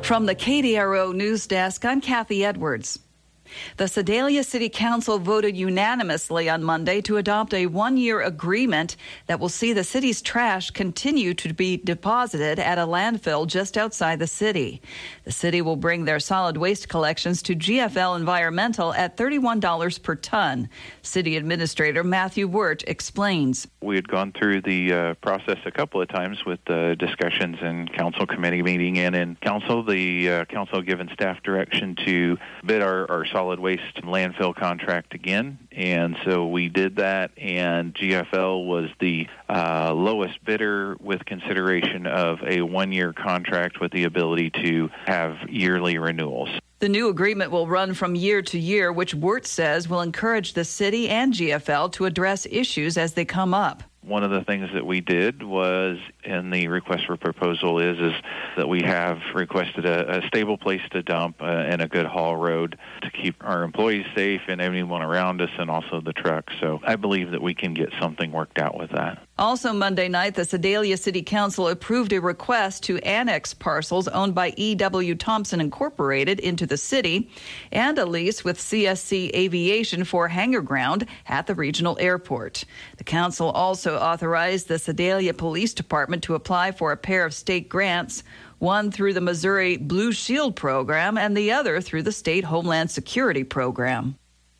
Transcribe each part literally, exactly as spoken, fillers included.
From the K D R O News Desk, I'm Kathy Edwards. The Sedalia City Council voted unanimously on Monday to adopt a one-year agreement that will see the city's trash continue to be deposited at a landfill just outside the city. The city will bring their solid waste collections to G F L Environmental at thirty-one dollars per ton. City Administrator Matthew Wirt explains. We had gone through the uh, process a couple of times with uh, discussions in council committee meeting and in council. The uh, council given staff direction to bid our, our solid waste landfill contract again, and so we did that, and G F L was the uh, lowest bidder with consideration of a one-year contract with the ability to have yearly renewals. The new agreement will run from year to year, which Wirt says will encourage the city and G F L to address issues as they come up. One of the things that we did was, in the request for proposal, is is that we have requested a, a stable place to dump uh, and a good haul road to keep our employees safe and anyone around us, and also the truck. So I believe that we can get something worked out with that. Also Monday night, the Sedalia City Council approved a request to annex parcels owned by E W. Thompson Incorporated into the city and a lease with C S C Aviation for hangar ground at the regional airport. The council also authorized the Sedalia Police Department to apply for a pair of state grants, one through the Missouri Blue Shield program and the other through the State Homeland Security program.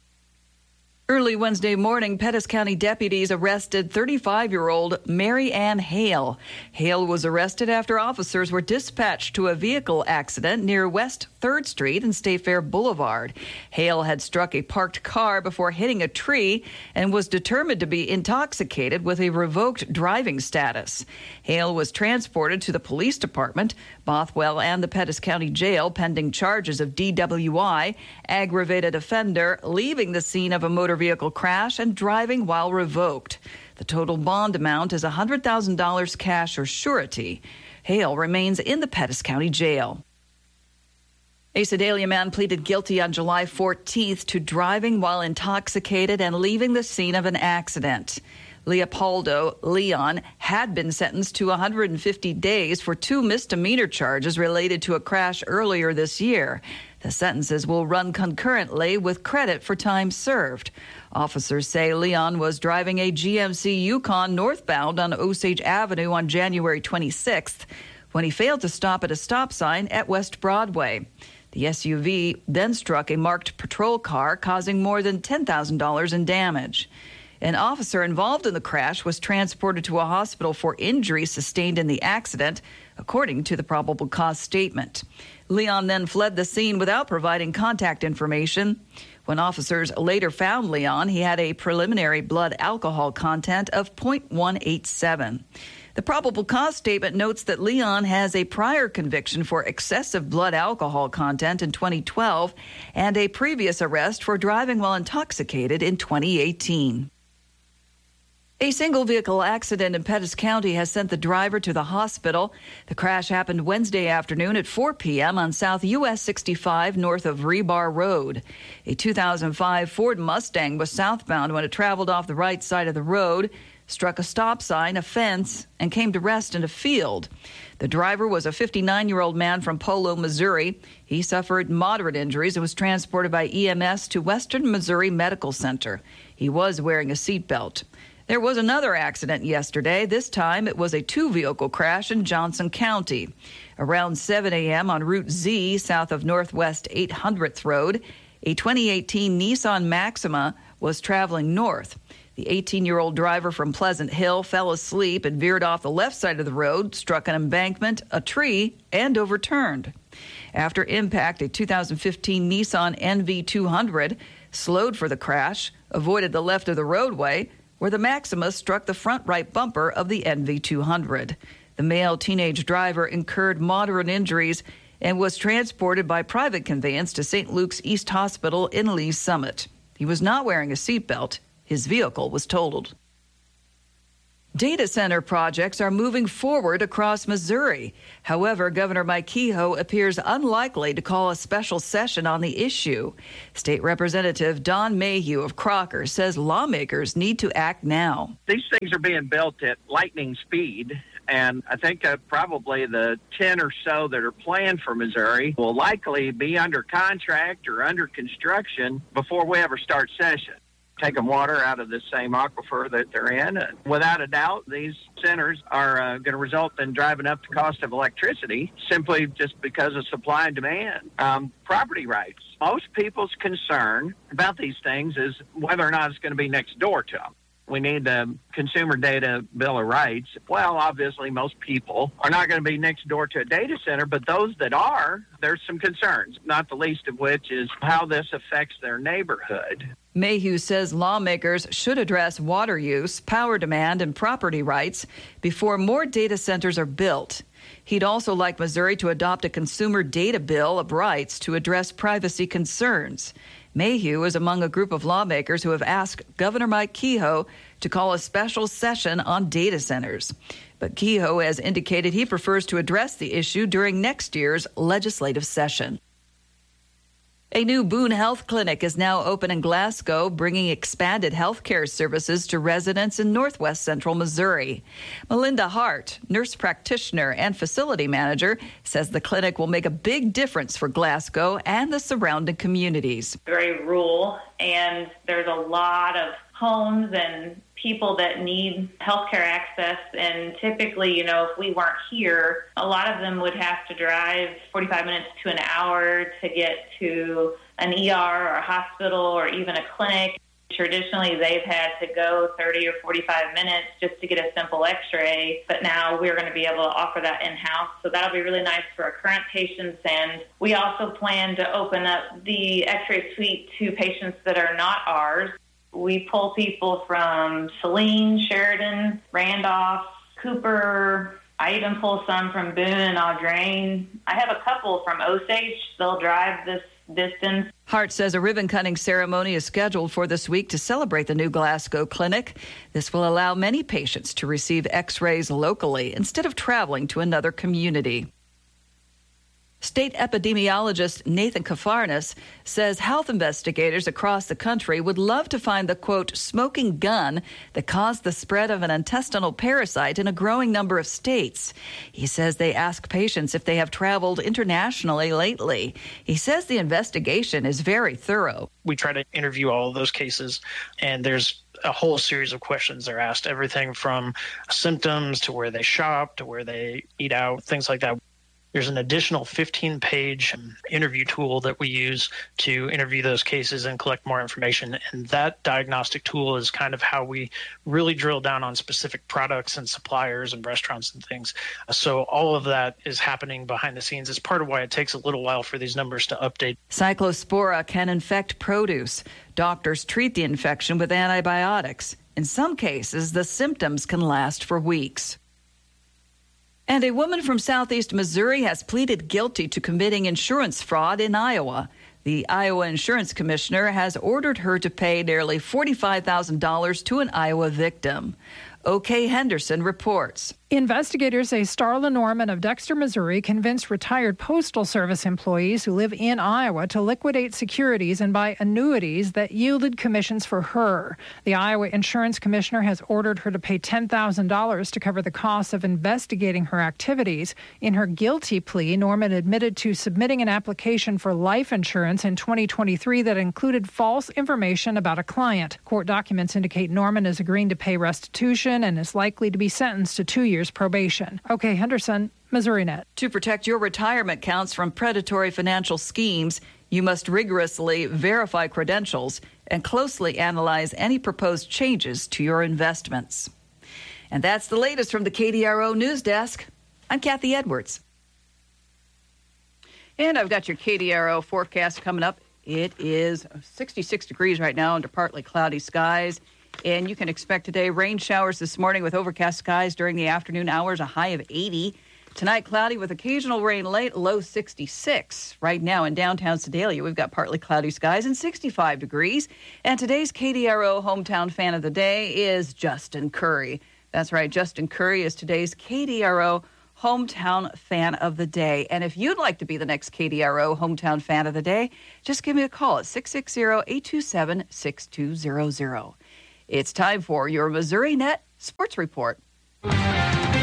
Early Wednesday morning, Pettis County deputies arrested thirty-five-year-old Mary Ann Hale. Hale was arrested after officers were dispatched to a vehicle accident near West third Street and State Fair Boulevard. Hale had struck a parked car before hitting a tree and was determined to be intoxicated with a revoked driving status. Hale was transported to the police department, Bothwell, and the Pettis County Jail pending charges of D W I, aggravated offender, leaving the scene of a motor vehicle crash, and driving while revoked. The total bond amount is one hundred thousand dollars cash or surety. Hale remains in the Pettis County Jail. A Sedalia man pleaded guilty on July fourteenth to driving while intoxicated and leaving the scene of an accident. Leopoldo Leon had been sentenced to one hundred fifty days for two misdemeanor charges related to a crash earlier this year. The sentences will run concurrently with credit for time served. Officers say Leon was driving a G M C Yukon northbound on Osage Avenue on January twenty-sixth when he failed to stop at a stop sign at West Broadway. The S U V then struck a marked patrol car, causing more than ten thousand dollars in damage. An officer involved in the crash was transported to a hospital for injuries sustained in the accident, according to the probable cause statement. Leon then fled the scene without providing contact information. When officers later found Leon, he had a preliminary blood alcohol content of zero point one eight seven. The probable cause statement notes that Leon has a prior conviction for excessive blood alcohol content in twenty twelve and a previous arrest for driving while intoxicated in twenty eighteen. A single vehicle accident in Pettis County has sent the driver to the hospital. The crash happened Wednesday afternoon at four p.m. on South U S sixty-five north of Rebar Road. A two thousand five Ford Mustang was southbound when it traveled off the right side of the road, struck a stop sign, a fence, and came to rest in a field. The driver was a fifty-nine-year-old man from Polo, Missouri. He suffered moderate injuries and was transported by E M S to Western Missouri Medical Center. He was wearing a seatbelt. There was another accident yesterday. This time it was a two-vehicle crash in Johnson County. Around seven a.m. on Route Z, south of Northwest eight hundredth Road, a twenty eighteen Nissan Maxima was traveling north. The eighteen-year-old driver from Pleasant Hill fell asleep and veered off the left side of the road, struck an embankment, a tree, and overturned. After impact, a two thousand fifteen Nissan N V two hundred slowed for the crash, avoided the left of the roadway, where the Maxima struck the front right bumper of the N V two hundred. The male teenage driver incurred moderate injuries and was transported by private conveyance to Saint Luke's East Hospital in Lee's Summit. He was not wearing a seatbelt. His vehicle was totaled. Data center projects are moving forward across Missouri. However, Governor Mike Kehoe appears unlikely to call a special session on the issue. State Representative Don Mayhew of Crocker says lawmakers need to act now. These things are being built at lightning speed, And I think uh, probably the ten or so that are planned for Missouri will likely be under contract or under construction before we ever start session. Taking water out of the same aquifer that they're in. And without a doubt, these centers are uh, going to result in driving up the cost of electricity simply just because of supply and demand. Um, property rights. Most people's concern about these things is whether or not it's going to be next door to them. We need the Consumer Data Bill of Rights. Well, obviously, most people are not going to be next door to a data center, but those that are, there's some concerns, not the least of which is how this affects their neighborhood. Mayhew says lawmakers should address water use, power demand, and property rights before more data centers are built. He'd also like Missouri to adopt a Consumer Data Bill of Rights to address privacy concerns. Mayhew is among a group of lawmakers who have asked Governor Mike Kehoe to call a special session on data centers. But Kehoe has indicated he prefers to address the issue during next year's legislative session. A new Boone Health Clinic is now open in Glasgow, bringing expanded health care services to residents in northwest central Missouri. Melinda Hart, nurse practitioner and facility manager, says the clinic will make a big difference for Glasgow and the surrounding communities. Very rural, and there's a lot of homes and people that need healthcare access, and typically, you know, if we weren't here, a lot of them would have to drive forty-five minutes to an hour to get to an E R or a hospital or even a clinic. Traditionally, they've had to go thirty or forty-five minutes just to get a simple x-ray, but now we're going to be able to offer that in-house, so that'll be really nice for our current patients. And we also plan to open up the x-ray suite to patients that are not ours. We pull people from Saline, Sheridan, Randolph, Cooper. I even pull some from Boone and Audrain. I have a couple from Osage. They'll drive this distance. Hart says a ribbon-cutting ceremony is scheduled for this week to celebrate the new Glasgow clinic. This will allow many patients to receive x-rays locally instead of traveling to another community. State epidemiologist Nathan Kafarnas says health investigators across the country would love to find the, quote, smoking gun that caused the spread of an intestinal parasite in a growing number of states. He says they ask patients if they have traveled internationally lately. He says the investigation is very thorough. We try to interview all of those cases, and there's a whole series of questions they're asked, everything from symptoms to where they shop to where they eat out, things like that. There's an additional fifteen-page interview tool that we use to interview those cases and collect more information. And that diagnostic tool is kind of how we really drill down on specific products and suppliers and restaurants and things. So all of that is happening behind the scenes. It's part of why it takes a little while for these numbers to update. Cyclospora can infect produce. Doctors treat the infection with antibiotics. In some cases, the symptoms can last for weeks. And a woman from southeast Missouri has pleaded guilty to committing insurance fraud in Iowa. The Iowa Insurance Commissioner has ordered her to pay nearly forty-five thousand dollars to an Iowa victim. O K Henderson reports. Investigators say Starla Norman of Dexter, Missouri, convinced retired Postal Service employees who live in Iowa to liquidate securities and buy annuities that yielded commissions for her. The Iowa Insurance Commissioner has ordered her to pay ten thousand dollars to cover the costs of investigating her activities. In her guilty plea, Norman admitted to submitting an application for life insurance in twenty twenty-three that included false information about a client. Court documents indicate Norman is agreeing to pay restitution and is likely to be sentenced to two years probation. Okay, Henderson, Missouri Net. To protect your retirement accounts from predatory financial schemes, you must rigorously verify credentials and closely analyze any proposed changes to your investments. And that's the latest from the K D R O News Desk. I'm Kathy Edwards. And I've got your K D R O forecast coming up. It is sixty-six degrees right now under partly cloudy skies. And you can expect today rain showers this morning with overcast skies during the afternoon hours, a high of eighty. Tonight, cloudy with occasional rain late, low sixty-six. Right now in downtown Sedalia, we've got partly cloudy skies and sixty-five degrees. And today's K D R O Hometown Fan of the Day is Justin Curry. That's right, Justin Curry is today's K D R O Hometown Fan of the Day. And if you'd like to be the next K D R O Hometown Fan of the Day, just give me a call at six six zero, eight two seven, six two zero zero. It's time for your Missouri Net Sports Report.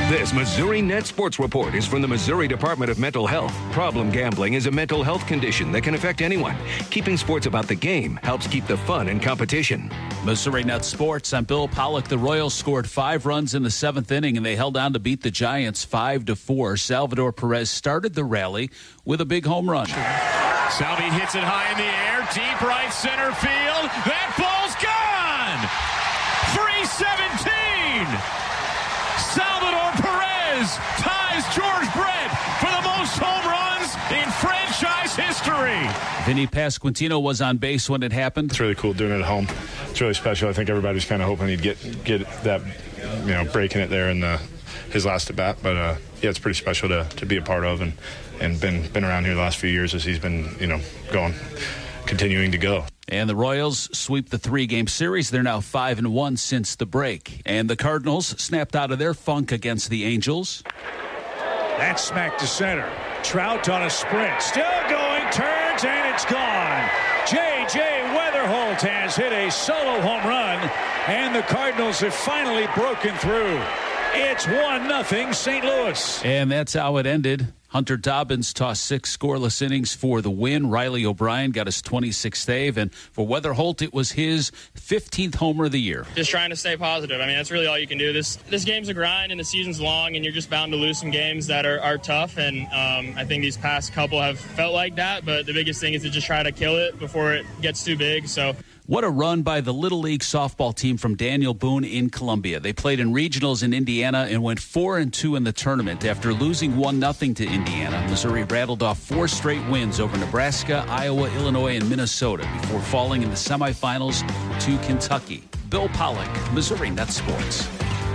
This Missouri Net Sports Report is from the Missouri Department of Mental Health. Problem gambling is a mental health condition that can affect anyone. Keeping sports about the game helps keep the fun and competition. Missouri Net Sports. I'm Bill Pollock. The Royals scored five runs in the seventh inning, and they held on to beat the Giants five to four. Salvador Perez started the rally with a big home run. Salvi hits it high in the air, deep right center field. That ball's gone! three seventeen! Salvador Perez ties George Brett for the most home runs in franchise history. Vinny Pasquantino was on base when it happened. It's really cool doing it at home. It's really special. I think everybody's kind of hoping he'd get get that, you know, breaking it there in the, his last at bat. But uh, yeah, it's pretty special to, to be a part of and and been been around here the last few years as he's been, you know, going, continuing to go. And the Royals sweep the three-game series. They're now five and one since the break. And the Cardinals snapped out of their funk against the Angels. That's smacked to center. Trout on a sprint. Still going. Turns, and it's gone. J J. Weatherholt has hit a solo home run, and the Cardinals have finally broken through. It's one nothing Saint Louis. And that's how it ended. Hunter Dobbins tossed six scoreless innings for the win. Riley O'Brien got his twenty-sixth save. And for Weatherholt, it was his fifteenth homer of the year. Just trying to stay positive. I mean, that's really all you can do. This this game's a grind, and the season's long, and you're just bound to lose some games that are, are tough. And um, I think these past couple have felt like that. But the biggest thing is to just try to kill it before it gets too big. So. What a run by the Little League softball team from Daniel Boone in Columbia. They played in regionals in Indiana and went four and two in the tournament. After losing one nothing to Indiana, Missouri rattled off four straight wins over Nebraska, Iowa, Illinois, and Minnesota before falling in the semifinals to Kentucky. Bill Pollock, Missouri Net Sports.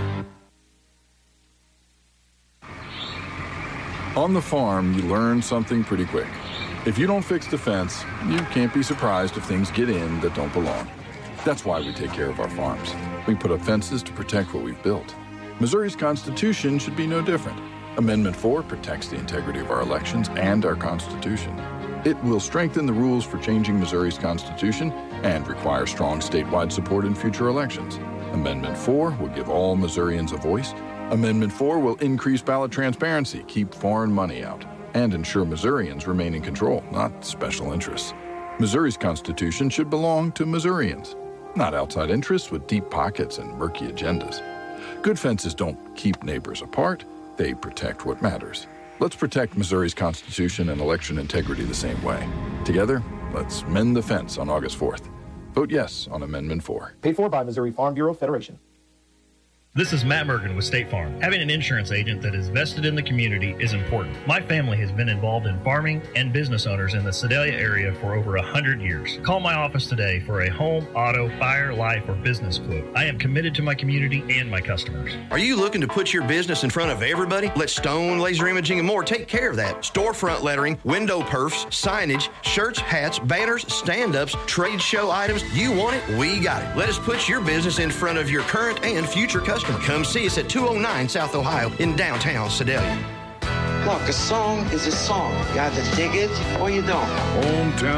On the farm, you learn something pretty quick. If you don't fix the fence, you can't be surprised if things get in that don't belong. That's why we take care of our farms. We put up fences to protect what we've built. Missouri's Constitution should be no different. Amendment four protects the integrity of our elections and our Constitution. It will strengthen the rules for changing Missouri's Constitution and require strong statewide support in future elections. Amendment four will give all Missourians a voice. Amendment four will increase ballot transparency, keep foreign money out, and ensure Missourians remain in control, not special interests. Missouri's Constitution should belong to Missourians, not outside interests with deep pockets and murky agendas. Good fences don't keep neighbors apart, they protect what matters. Let's protect Missouri's Constitution and election integrity the same way. Together, let's mend the fence on August fourth. Vote yes on Amendment four. Paid for by Missouri Farm Bureau Federation. This is Matt Mergen with State Farm. Having an insurance agent that is vested in the community is important. My family has been involved in farming and business owners in the Sedalia area for over one hundred years. Call my office today for a home, auto, fire, life, or business quote. I am committed to my community and my customers. Are you looking to put your business in front of everybody? Let Stone Laser Imaging and more take care of that. Storefront lettering, window perfs, signage, shirts, hats, banners, stand-ups, trade show items. You want it? We got it. Let us put your business in front of your current and future customers. Come see us at two oh nine South Ohio in downtown Sedalia. Look, a song is a song. You either dig it or you don't. Hometown.